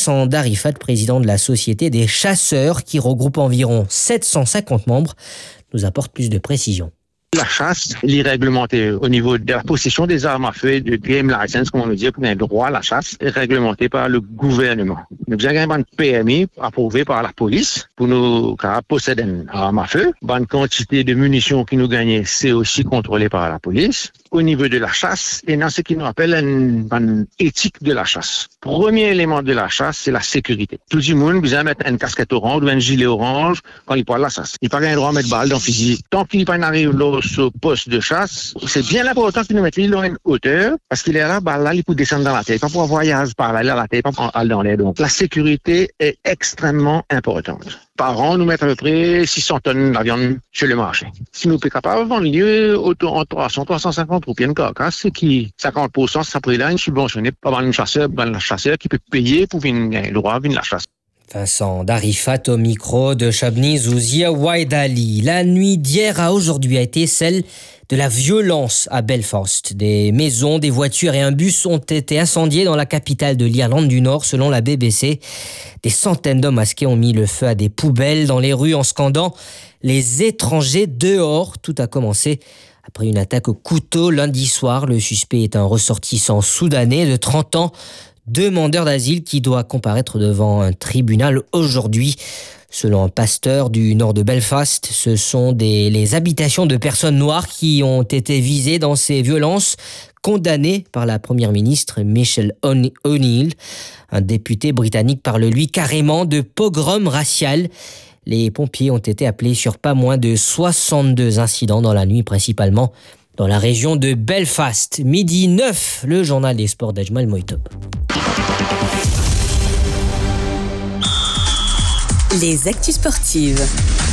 Vincent Darifat, président de la Société des chasseurs, qui regroupe environ 750 membres, nous apporte plus de précisions. La chasse, elle est réglementée au niveau de la possession des armes à feu et de game license, comme on veut dire, pour un droit à la chasse, est réglementée par le gouvernement. Nous avons un permis approuvé par la police pour nous posséder une arme à feu. Une quantité de munitions qui nous gagnent, c'est aussi contrôlé par la police. Au niveau de la chasse, et dans ce qui nous appelle une éthique de la chasse. Premier élément de la chasse, c'est la sécurité. Tout le monde besoin de mettre une casquette orange ou un gilet orange quand il parle de la chasse. Il n'a pas le droit de mettre balle dans le fusil. Tant qu'il n'est pas arrivé au poste de chasse, c'est bien important qu'il nous mette dans une hauteur, parce qu'il est là, là, il peut descendre dans la tête. Pas pour voyager par là, la tête, pas pour aller dans l'air. Donc, la sécurité est extrêmement importante. Par an, nous mettons à peu près 600 tonnes de viande sur le marché. Si nous sommes capables de vendre entre 300 et 350 roupies de carcasse, c'est qui 50%, ça peut être subventionné par un chasseur qui peut payer pour venir le droit de la chasse. Vincent Darifat au micro de Chabni Zouzia Waidali. La nuit d'hier à aujourd'hui a été celle de la violence à Belfast. Des maisons, des voitures et un bus ont été incendiés dans la capitale de l'Irlande du Nord, selon la BBC. Des centaines d'hommes masqués ont mis le feu à des poubelles dans les rues en scandant « Les étrangers dehors ». Tout a commencé après une attaque au couteau lundi soir. Le suspect est un ressortissant soudanais de 30 ans, demandeur d'asile qui doit comparaître devant un tribunal aujourd'hui. Selon un pasteur du nord de Belfast, ce sont les habitations de personnes noires qui ont été visées dans ces violences, condamnées par la première ministre Michelle O'Neill. Un député britannique parle lui carrément de pogrom racial. Les pompiers ont été appelés sur pas moins de 62 incidents dans la nuit, principalement dans la région de Belfast. Midi 9, le journal des sports d'Ajmal Moïtop. Les actus sportives.